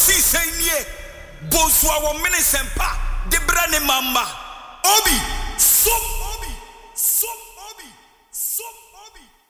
si senye boswa wo minisempa de brane mama obi som obi som obi som obi